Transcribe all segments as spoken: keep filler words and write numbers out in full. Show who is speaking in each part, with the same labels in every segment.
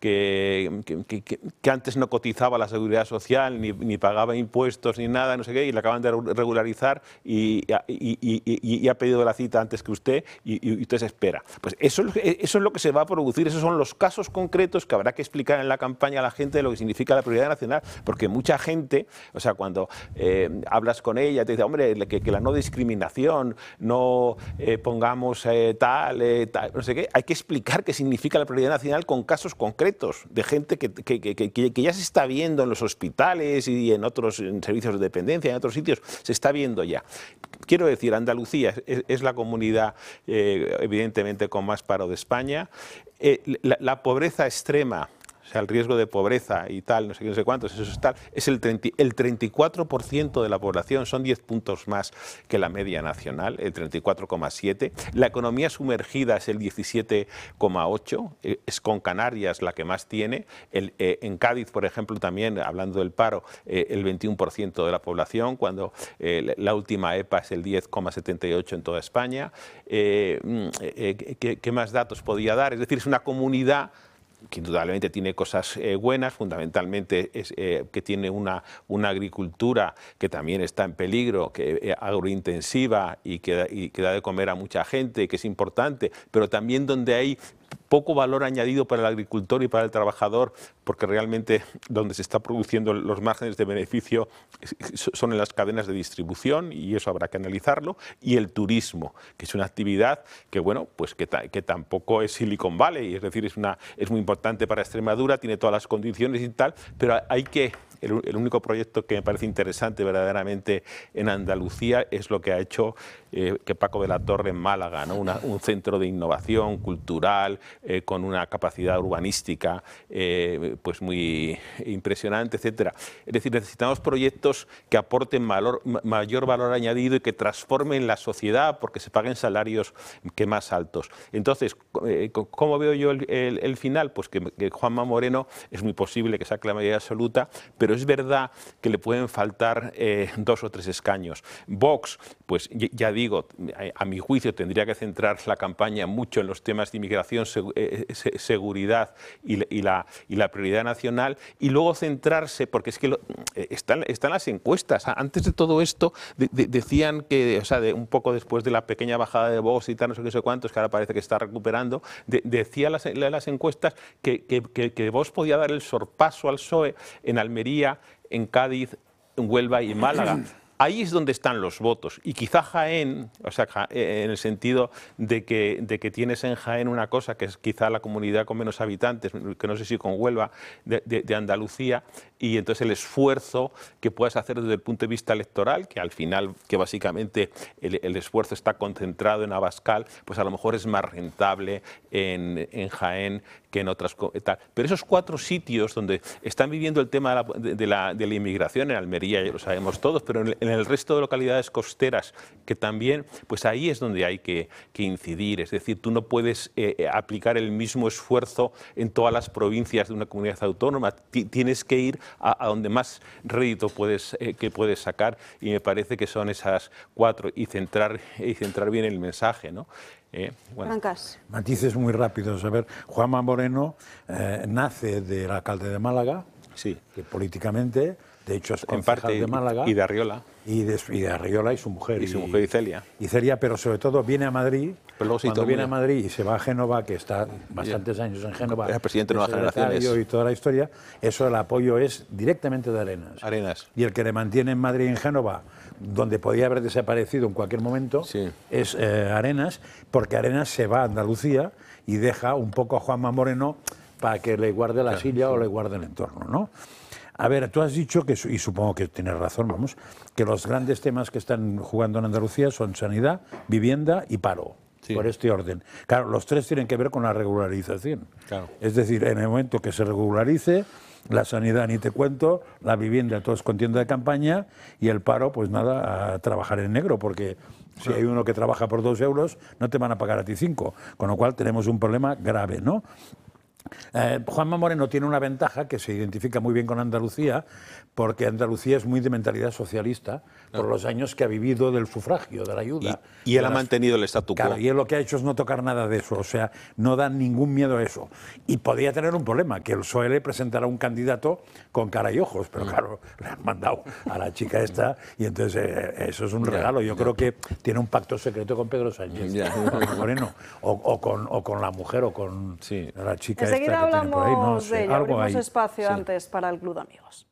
Speaker 1: que, que, que, que antes no cotizaba a la seguridad social, ni, ni pagaba impuestos, ni nada, no sé qué, y le acaban de regularizar y, y, y, y, y ha pedido la cita antes que usted y, y usted se espera. Pues eso, eso es lo que se va a producir, esos son los casos concretos que habrá que explicar en la campaña a la gente de lo que significa la prioridad nacional, porque mucha gente, o sea, cuando eh, hablas con ella, te dice, hombre, que, que la no discriminación, no eh, pongamos eh, tal, eh, tal, no sé qué, hay que explicar qué significa la prioridad nacional con casos concretos de gente que, que, que, que, que ya se está viendo en los hospitales y en otros en servicios de dependencia, en otros sitios, se está viendo ya. Quiero decir, Andalucía es, es la comunidad, eh, evidentemente, con más paro de España. Eh, la, la pobreza extrema, o sea, el riesgo de pobreza y tal, no sé qué, no sé cuántos, eso es tal, es el, treinta, el treinta y cuatro por ciento de la población, son diez puntos más que la media nacional, el treinta y cuatro coma siete. La economía sumergida es el diecisiete coma ocho, eh, es con Canarias la que más tiene. El, eh, en Cádiz, por ejemplo, también, hablando del paro, eh, el veintiuno por ciento de la población, cuando eh, la última E P A es el diez coma setenta y ocho en toda España. Eh, eh, ¿qué, ¿Qué más datos podía dar? Es decir, es una comunidad que indudablemente tiene cosas eh, buenas, fundamentalmente es, eh, que tiene una, una agricultura que también está en peligro, que eh, agrointensiva y que, y que da de comer a mucha gente, que es importante, pero también donde hay poco valor añadido para el agricultor y para el trabajador, porque realmente donde se está produciendo los márgenes de beneficio son en las cadenas de distribución, y eso habrá que analizarlo, y el turismo, que es una actividad que, bueno, pues que, que tampoco es Silicon Valley, es decir, es, una, es muy importante para Extremadura, tiene todas las condiciones y tal, pero hay que... El, el único proyecto que me parece interesante verdaderamente en Andalucía es lo que ha hecho eh, que Paco de la Torre en Málaga, ¿no? Una, un centro de innovación cultural eh, con una capacidad urbanística eh, pues muy impresionante, etcétera. Es decir, necesitamos proyectos que aporten valor, mayor valor añadido y que transformen la sociedad porque se paguen salarios que más altos. Entonces, eh, ¿cómo veo yo el, el, el final? Pues que, que Juanma Moreno es muy posible que saque la mayoría absoluta, pero es verdad que le pueden faltar eh, dos o tres escaños. Vox, pues ya digo, a mi juicio tendría que centrar la campaña mucho en los temas de inmigración, seg eh, seguridad y, y, la, y la prioridad nacional, y luego centrarse, porque es que lo, eh, están, están las encuestas. Antes de todo esto de, de, decían que, o sea, de, un poco después de la pequeña bajada de Vox y tal, no sé qué, no sé cuántos, que ahora parece que está recuperando, de, decía las, las encuestas que, que, que, que Vox podía dar el sorpaso al P S O E en Almería, en Cádiz, en Huelva y en Málaga. Ahí es donde están los votos. Y quizá Jaén, o sea, en el sentido de que, de que tienes en Jaén una cosa que es quizá la comunidad con menos habitantes, que no sé si con Huelva, de, de, de Andalucía, y entonces el esfuerzo que puedas hacer desde el punto de vista electoral, que al final, que básicamente el, el esfuerzo está concentrado en Abascal, pues a lo mejor es más rentable en, en Jaén que en otras... Tal. Pero esos cuatro sitios donde están viviendo el tema de la, de, de la, de la inmigración, en Almería ya lo sabemos todos, pero en el, en el resto de localidades costeras, que también, pues ahí es donde hay que, que incidir. Es decir, tú no puedes eh, aplicar el mismo esfuerzo en todas las provincias de una comunidad autónoma. T Tienes que ir a, a donde más rédito puedes, eh, que puedes sacar, y me parece que son esas cuatro, y centrar, y centrar bien el mensaje, ¿no? Eh, bueno.
Speaker 2: Matices muy rápidos. A ver, Juanma Moreno eh, nace del alcalde de Málaga,
Speaker 1: sí,
Speaker 2: que políticamente, de hecho, es
Speaker 1: en parte
Speaker 2: de Málaga.
Speaker 1: Y de Arriola.
Speaker 2: Y de, y de Arriola y su mujer.
Speaker 1: Y su mujer, y Celia.
Speaker 2: Y Celia, pero sobre todo viene a Madrid.
Speaker 1: Pero luego
Speaker 2: cuando viene a Madrid y se va a Génova, que está bastantes yeah. años en Génova.
Speaker 1: Es presidente de Nuevas Generaciones.
Speaker 2: Y toda la historia, eso el apoyo es directamente de Arenas.
Speaker 1: Arenas.
Speaker 2: Y el que le mantiene en Madrid y en Génova, donde podía haber desaparecido en cualquier momento,
Speaker 1: sí.
Speaker 2: es eh, Arenas, porque Arenas se va a Andalucía y deja un poco a Juanma Moreno para que le guarde la claro, silla sí. o le guarde el entorno, ¿no? A ver, tú has dicho, que, y supongo que tienes razón, vamos, que los grandes temas que están jugando en Andalucía son sanidad, vivienda y paro, sí. por este orden. Claro, los tres tienen que ver con la regularización.
Speaker 1: Claro.
Speaker 2: Es decir, en el momento que se regularice, la sanidad ni te cuento, la vivienda todo es contienda de campaña, y el paro, pues nada, a trabajar en negro, porque si claro. hay uno que trabaja por dos euros, no te van a pagar a ti cinco, con lo cual tenemos un problema grave, ¿no? Eh, Juanma Moreno tiene una ventaja que se identifica muy bien con Andalucía, porque Andalucía es muy de mentalidad socialista por los años que ha vivido del sufragio, de la ayuda.
Speaker 1: Y, y él ha
Speaker 2: las,
Speaker 1: mantenido el statu quo.
Speaker 2: Claro, y él lo que ha hecho es no tocar nada de eso, o sea, no da ningún miedo a eso. Y podría tener un problema, que el P S O E le presentará un candidato con cara y ojos, pero claro, le han mandado a la chica esta y entonces eh, eso es un regalo. Yo creo que tiene un pacto secreto con Pedro Sánchez, Juanma Moreno, o, o, con, o con la mujer o con sí. la chica esta que tiene por ahí. No sé,
Speaker 3: de ello,
Speaker 2: algo
Speaker 3: abrimos
Speaker 2: ahí.
Speaker 3: espacio
Speaker 2: Sí.
Speaker 3: antes para el Club de Amigos.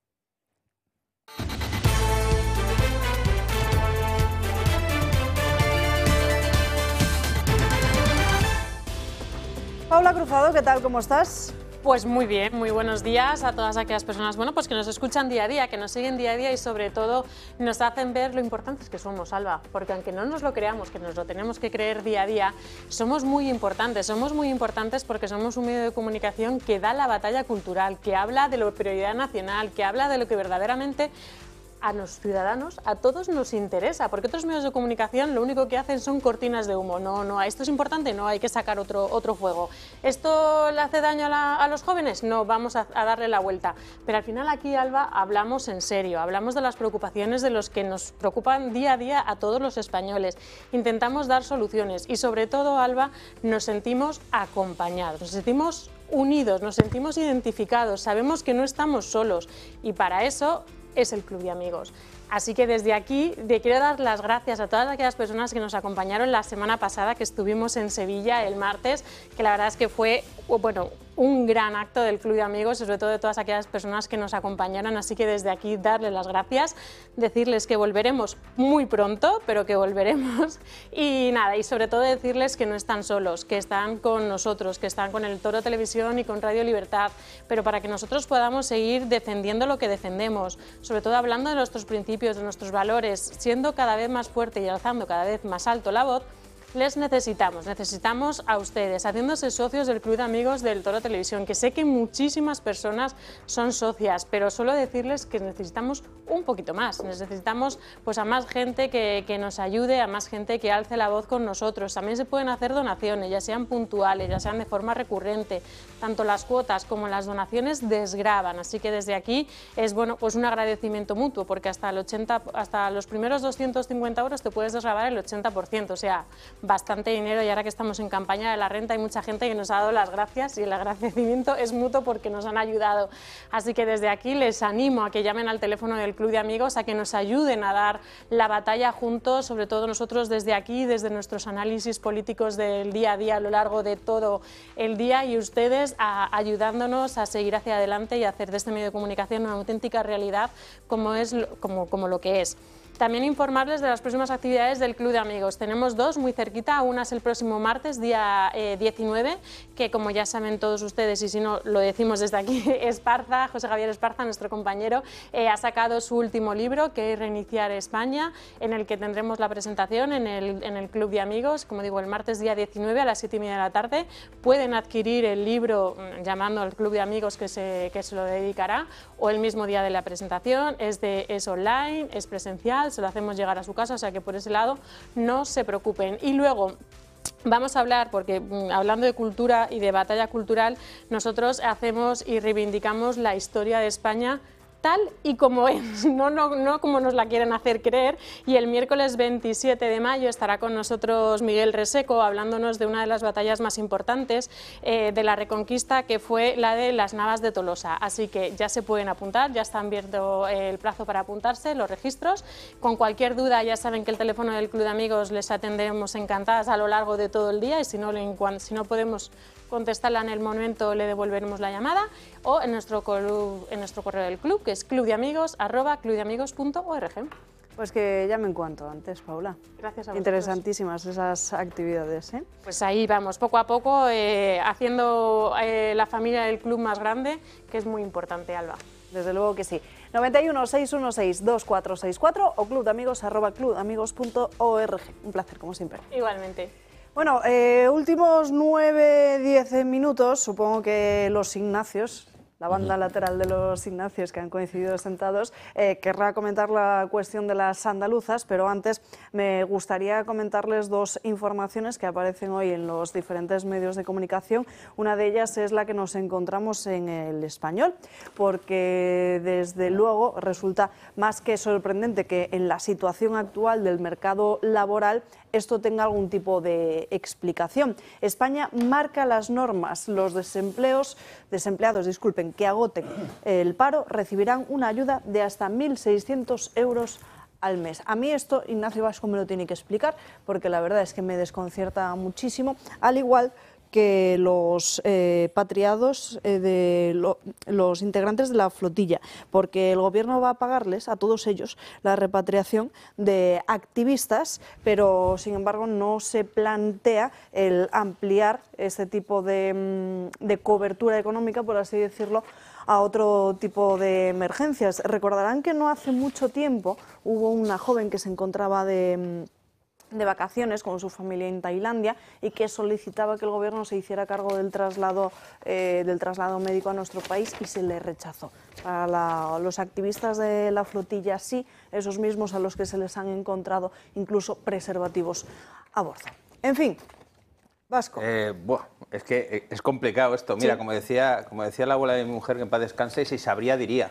Speaker 3: Paula Cruzado, ¿qué tal? ¿Cómo estás?
Speaker 4: Pues muy bien, muy buenos días a todas aquellas personas bueno, pues que nos escuchan día a día, que nos siguen día a día y sobre todo nos hacen ver lo importantes que somos, Alba, porque aunque no nos lo creamos, que nos lo tenemos que creer día a día, somos muy importantes, somos muy importantes porque somos un medio de comunicación que da la batalla cultural, que habla de la prioridad nacional, que habla de lo que verdaderamente a los ciudadanos, a todos nos interesa, porque otros medios de comunicación lo único que hacen son cortinas de humo. No, no, esto es importante, no, hay que sacar otro, otro fuego. ¿Esto le hace daño a, la, a los jóvenes? No, vamos a, a darle la vuelta. Pero al final aquí, Alba, hablamos en serio, hablamos de las preocupaciones de los que nos preocupan día a día a todos los españoles. Intentamos dar soluciones y sobre todo, Alba, nos sentimos acompañados, nos sentimos unidos, nos sentimos identificados, sabemos que no estamos solos y para eso es el Club de Amigos. Así que desde aquí le quiero dar las gracias a todas aquellas personas que nos acompañaron la semana pasada, que estuvimos en Sevilla el martes, que la verdad es que fue, bueno, un gran acto del Club de Amigos, sobre todo de todas aquellas personas que nos acompañaron, así que desde aquí darles las gracias, decirles que volveremos muy pronto, pero que volveremos, y nada, y sobre todo decirles que no están solos, que están con nosotros, que están con el Toro Televisión y con Radio Libertad, pero para que nosotros podamos seguir defendiendo lo que defendemos, sobre todo hablando de nuestros principios, de nuestros valores, siendo cada vez más fuerte y alzando cada vez más alto la voz, les necesitamos, necesitamos a ustedes, haciéndose socios del Club de Amigos del Toro Televisión, que sé que muchísimas personas son socias, pero solo decirles que necesitamos un poquito más, necesitamos pues a más gente que, que nos ayude, a más gente que alce la voz con nosotros. También se pueden hacer donaciones, ya sean puntuales, ya sean de forma recurrente, tanto las cuotas como las donaciones desgravan, así que desde aquí es bueno pues un agradecimiento mutuo, porque hasta, el ochenta, hasta los primeros doscientos cincuenta euros te puedes desgravar el ochenta por ciento, o sea, bastante dinero, y ahora que estamos en campaña de la renta hay mucha gente que nos ha dado las gracias y el agradecimiento es mutuo porque nos han ayudado. Así que desde aquí les animo a que llamen al teléfono del Club de Amigos, a que nos ayuden a dar la batalla juntos, sobre todo nosotros desde aquí, desde nuestros análisis políticos del día a día a lo largo de todo el día, y ustedes a, ayudándonos a seguir hacia adelante y a hacer de este medio de comunicación una auténtica realidad como, es, como, como lo que es. También informarles de las próximas actividades del Club de Amigos. Tenemos dos muy cerquita, una es el próximo martes, día eh, diecinueve, que como ya saben todos ustedes, y si no lo decimos desde aquí, Esparza, José Javier Esparza, nuestro compañero, eh, ha sacado su último libro, que es Reiniciar España, en el que tendremos la presentación en el, en el Club de Amigos, como digo, el martes día diecinueve a las siete y media de la tarde. Pueden adquirir el libro llamando al Club de Amigos que se, que se lo dedicará, o el mismo día de la presentación, es, de, es online, es presencial, se lo hacemos llegar a su casa, o sea que por ese lado no se preocupen. Y luego vamos a hablar, porque hablando de cultura y de batalla cultural, nosotros hacemos y reivindicamos la historia de España tal y como es, no, no, no como nos la quieren hacer creer, y el miércoles veintisiete de mayo estará con nosotros Miguel Reseco hablándonos de una de las batallas más importantes eh, de la Reconquista, que fue la de las Navas de Tolosa, así que ya se pueden apuntar, ya está abierto el plazo para apuntarse, los registros. Con cualquier duda ya saben que el teléfono del Club de Amigos les atendemos encantadas a lo largo de todo el día, y si no, si no podemos contestarla en el momento le devolveremos la llamada, o en nuestro, club, en nuestro correo del club, que es clubdeamigos arroba clubdeamigos punto org.
Speaker 3: Pues que llamen cuanto antes, Paula.
Speaker 4: Gracias a vosotros.
Speaker 3: Interesantísimas esas actividades, ¿eh?
Speaker 4: Pues ahí vamos, poco a poco, eh, haciendo eh, la familia del club más grande, que es muy importante, Alba.
Speaker 3: Desde luego que sí. noventa y uno, seiscientos dieciséis, veinticuatro sesenta y cuatro o clubdeamigos arroba clubdeamigos punto org. Un placer, como siempre.
Speaker 4: Igualmente.
Speaker 3: Bueno, eh, últimos nueve, diez minutos, supongo que los Ignacios la banda lateral de los Ignacios, que han coincidido sentados, eh, querrá comentar la cuestión de las andaluzas, pero antes me gustaría comentarles dos informaciones que aparecen hoy en los diferentes medios de comunicación. Una de ellas es la que nos encontramos en El Español, porque desde luego resulta más que sorprendente que en la situación actual del mercado laboral esto tenga algún tipo de explicación. España marca las normas. Los desempleos, desempleados disculpen, que agoten el paro recibirán una ayuda de hasta mil seiscientos euros al mes. A mí esto Ignacio Vasco me lo tiene que explicar, porque la verdad es que me desconcierta muchísimo, al igual que los eh, patriados eh, de lo, los integrantes de la flotilla, porque el gobierno va a pagarles a todos ellos la repatriación de activistas, pero sin embargo no se plantea el ampliar este tipo de, de cobertura económica, por así decirlo, a otro tipo de emergencias. Recordarán que no hace mucho tiempo hubo una joven que se encontraba de de vacaciones con su familia en Tailandia y que solicitaba que el gobierno se hiciera cargo del traslado, eh, del traslado médico a nuestro país, y se le rechazó. Para la, los activistas de la flotilla sí, esos mismos a los que se les han encontrado incluso preservativos a bordo. En fin, Vasco.
Speaker 5: Eh, buah, es que es complicado esto. Mira,
Speaker 3: Sí.
Speaker 5: como decía, como decía la abuela de mi mujer, que en paz descanse, si sabría diría.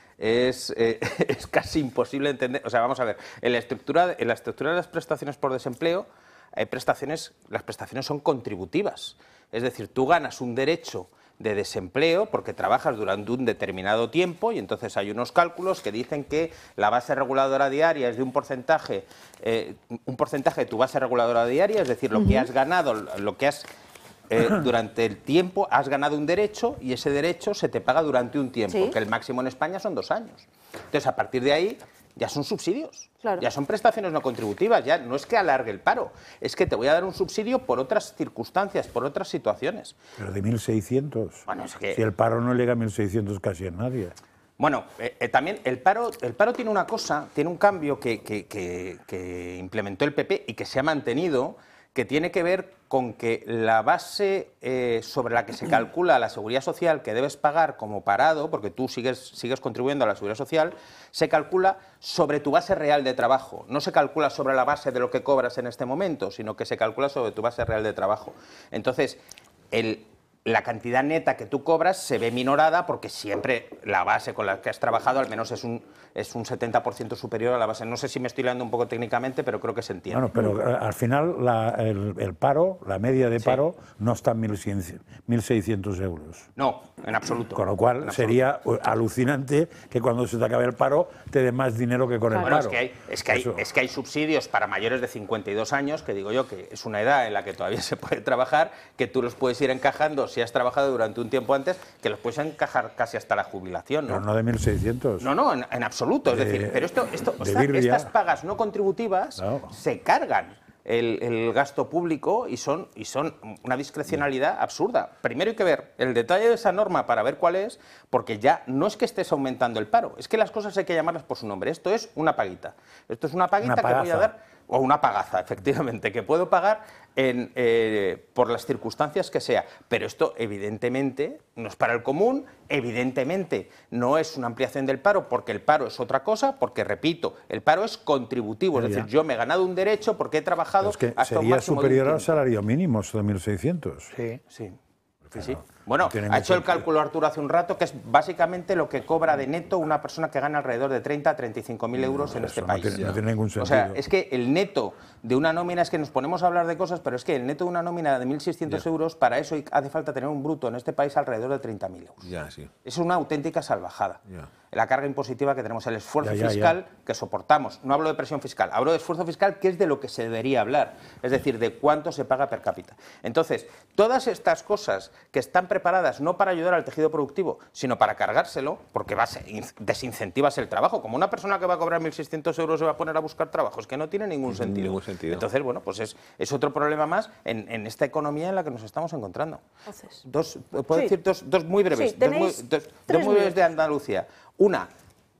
Speaker 5: Es, eh, es casi imposible entender. O sea, vamos a ver, en la estructura, en la estructura de las prestaciones por desempleo, hay prestaciones, las prestaciones son contributivas. Es decir, tú ganas un derecho de desempleo porque trabajas durante un determinado tiempo, y entonces hay unos cálculos que dicen que la base reguladora diaria es de un porcentaje, eh, un porcentaje de tu base reguladora diaria, es decir, lo uh-huh. que has ganado, lo que has Eh, durante el tiempo has ganado un derecho, y ese derecho se te paga durante un tiempo,
Speaker 3: ¿Sí?
Speaker 5: que el máximo en España son dos años. Entonces, a partir de ahí, ya son subsidios,
Speaker 3: claro.
Speaker 5: ya son prestaciones no contributivas, ya no es que alargue el paro, es que te voy a dar un subsidio por otras circunstancias, por otras situaciones.
Speaker 2: Pero de mil seiscientos.
Speaker 5: Bueno, es que...
Speaker 2: Si el paro no llega a mil seiscientos casi a nadie.
Speaker 5: Bueno, eh, eh, también el paro, el paro tiene una cosa, tiene un cambio que, que, que, que implementó el P P y que se ha mantenido, que tiene que ver con que la base eh, sobre la que se calcula la seguridad social que debes pagar como parado, porque tú sigues, sigues contribuyendo a la seguridad social, se calcula sobre tu base real de trabajo. No se calcula sobre la base de lo que cobras en este momento, sino que se calcula sobre tu base real de trabajo. Entonces, el... la cantidad neta que tú cobras se ve minorada porque siempre la base con la que has trabajado al menos es un, es un setenta por ciento superior a la base. No sé si me estoy liando un poco técnicamente, pero creo que se entiende.
Speaker 2: Bueno, pero eh, al final la, el, el paro, la media de paro, sí. no está en mil seiscientos euros.
Speaker 5: No, en absoluto.
Speaker 2: Con lo cual sería alucinante que cuando se te acabe el paro te dé más dinero que con
Speaker 5: claro.
Speaker 2: el paro.
Speaker 5: Bueno, es, que hay, es, que hay, es que hay subsidios para mayores de cincuenta y dos años, que digo yo que es una edad en la que todavía se puede trabajar, que tú los puedes ir encajando si has trabajado durante un tiempo antes, que los puedes encajar casi hasta la jubilación, ¿no?
Speaker 2: Pero no de mil seiscientos.
Speaker 5: No, no, en, en absoluto. Es
Speaker 2: de,
Speaker 5: decir, pero esto, esto
Speaker 2: esta,
Speaker 5: estas pagas no contributivas no. se cargan el, el gasto público y son, y son una discrecionalidad no. absurda. Primero hay que ver el detalle de esa norma para ver cuál es, porque ya no es que estés aumentando el paro, es que las cosas hay que llamarlas por su nombre. Esto es una paguita. Esto es una paguita una que voy a dar... O una pagaza, efectivamente, que puedo pagar en, eh, por las circunstancias que sea. Pero esto, evidentemente, no es para el común, evidentemente no es una ampliación del paro, porque el paro es otra cosa, porque, repito, el paro es contributivo. Es decir, yo me he ganado un derecho porque he trabajado
Speaker 2: es que
Speaker 5: hasta
Speaker 2: sería
Speaker 5: un máximo
Speaker 2: superior
Speaker 5: de un
Speaker 2: al salario mínimo, de mil seiscientos.
Speaker 5: Sí, sí. Sí, sí.
Speaker 2: Claro,
Speaker 5: bueno,
Speaker 2: no
Speaker 5: ha hecho el cálculo Arturo hace un rato, que es básicamente lo que cobra de neto una persona que gana alrededor de treinta a treinta y cinco mil euros no, en este
Speaker 2: no
Speaker 5: país.
Speaker 2: Tiene, no tiene ningún sentido.
Speaker 5: O sea, es que el neto de una nómina, es que nos ponemos a hablar de cosas, pero es que el neto de una nómina de mil seiscientos yeah. euros, para eso hace falta tener un bruto en este país alrededor de treinta mil euros.
Speaker 1: Yeah, sí.
Speaker 5: Es una auténtica salvajada.
Speaker 1: Yeah.
Speaker 5: La carga impositiva que tenemos, el esfuerzo
Speaker 2: yeah, yeah,
Speaker 5: fiscal
Speaker 2: yeah.
Speaker 5: que soportamos. No hablo de presión fiscal, hablo de esfuerzo fiscal, que es de lo que se debería hablar. Es decir, de cuánto se paga per cápita. Entonces, todas estas cosas que están preparadas no para ayudar al tejido productivo, sino para cargárselo, porque vas, desincentivas el trabajo. Como una persona que va a cobrar mil seiscientos euros se va a poner a buscar trabajos, que no tiene ningún sentido.
Speaker 1: Ningún sentido.
Speaker 5: Entonces, bueno, pues es, es otro problema más en, en esta economía en la que nos estamos encontrando.
Speaker 3: Entonces,
Speaker 5: dos, ¿puedo
Speaker 3: sí.
Speaker 5: decir dos, dos muy breves?
Speaker 3: Sí,
Speaker 5: dos muy, dos, dos muy breves de Andalucía. Una,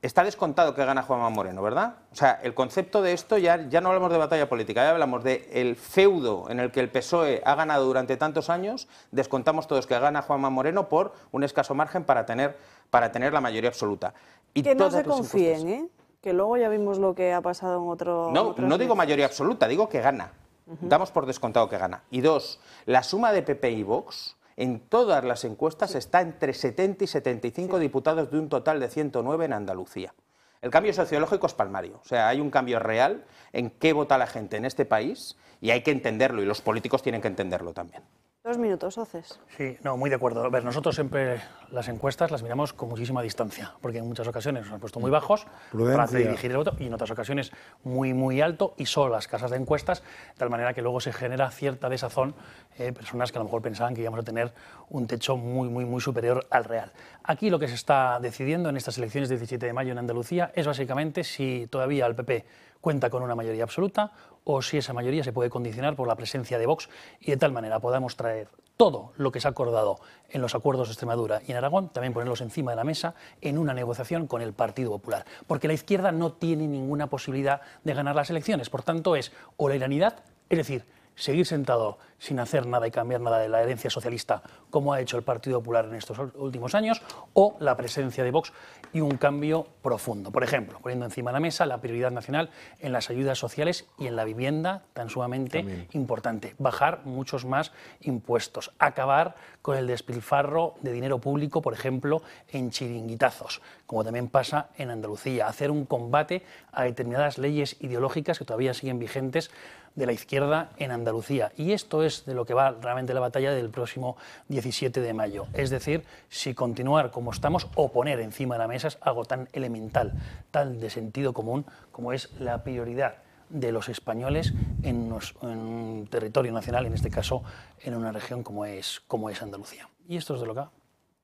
Speaker 5: está descontado que gana Juanma Moreno, ¿verdad? O sea, el concepto de esto ya, ya no hablamos de batalla política, ya hablamos del feudo en el que el P S O E ha ganado durante tantos años, descontamos todos que gana Juanma Moreno por un escaso margen para tener, para tener la mayoría absoluta. Y
Speaker 3: que no
Speaker 5: todos
Speaker 3: se
Speaker 5: los
Speaker 3: confíen,
Speaker 5: impuestos...
Speaker 3: ¿eh? Que luego ya vimos lo que ha pasado en otro...
Speaker 5: No, no digo mayoría absoluta, digo que gana. Uh-huh. Damos por descontado que gana. Y dos, la suma de P P y Vox... En todas las encuestas sí. está entre setenta y setenta y cinco sí. diputados de un total de ciento nueve en Andalucía. El cambio sociológico es palmario, o sea, hay un cambio real en qué vota la gente en este país y hay que entenderlo y los políticos tienen que entenderlo también.
Speaker 3: Dos minutos, Oces.
Speaker 6: Sí, no, muy de acuerdo. A ver, nosotros siempre las encuestas las miramos con muchísima distancia, porque en muchas ocasiones nos han puesto muy bajos
Speaker 2: Prudencia.
Speaker 6: para dirigir el voto y en otras ocasiones muy, muy alto y solo las casas de encuestas, de tal manera que luego se genera cierta desazón, eh, personas que a lo mejor pensaban que íbamos a tener un techo muy, muy, muy superior al real. Aquí lo que se está decidiendo en estas elecciones del diecisiete de mayo en Andalucía es básicamente si todavía el P P cuenta con una mayoría absoluta o si esa mayoría se puede condicionar por la presencia de Vox y de tal manera podamos traer todo lo que se ha acordado en los acuerdos de Extremadura y en Aragón, también ponerlos encima de la mesa en una negociación con el Partido Popular. Porque la izquierda no tiene ninguna posibilidad de ganar las elecciones. Por tanto, es o la iranidad, es decir, seguir sentado sin hacer nada y cambiar nada de la herencia socialista, como ha hecho el Partido Popular en estos últimos años, o la presencia de Vox y un cambio profundo. Por ejemplo, poniendo encima de la mesa la prioridad nacional en las ayudas sociales y en la vivienda, tan sumamente También. importante. Bajar muchos más impuestos. Acabar con el despilfarro de dinero público, por ejemplo, en chiringuitazos, como también pasa en Andalucía. Hacer un combate a determinadas leyes ideológicas que todavía siguen vigentes de la izquierda en Andalucía. Y esto es de lo que va realmente la batalla del próximo diecisiete de mayo. Es decir, si continuar como estamos o poner encima de la mesa es algo tan elemental, tan de sentido común como es la prioridad de los españoles en, nos, en un territorio nacional, en este caso en una región como es, como es Andalucía. Y esto es de lo que va.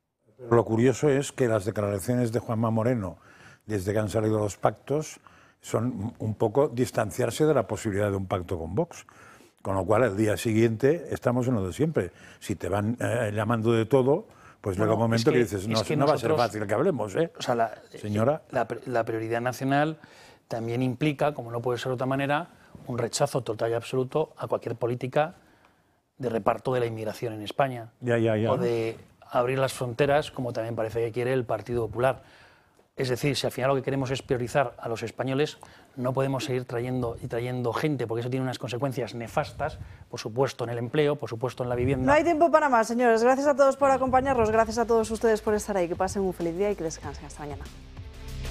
Speaker 2: Lo curioso es que las declaraciones de Juanma Moreno, desde que han salido los pactos, son un poco distanciarse de la posibilidad de un pacto con Vox. Con lo cual, el día siguiente estamos en lo de siempre. Si te van eh, llamando de todo, pues llega un momento que, que dices, no, que no nosotros, va a ser fácil que hablemos, ¿eh?
Speaker 6: O sea, la,
Speaker 2: señora.
Speaker 6: La, la prioridad nacional también implica, como no puede ser de otra manera, un rechazo total y absoluto a cualquier política de reparto de la inmigración en España.
Speaker 2: Ya, ya, ya.
Speaker 6: O de abrir las fronteras, como también parece que quiere el Partido Popular. Es decir, si al final lo que queremos es priorizar a los españoles, no podemos seguir trayendo y trayendo gente, porque eso tiene unas consecuencias nefastas, por supuesto en el empleo, por supuesto en la vivienda.
Speaker 3: No hay tiempo para más, señores. Gracias a todos por acompañarnos, gracias a todos ustedes por estar ahí. Que pasen un feliz día y que descansen. Hasta mañana.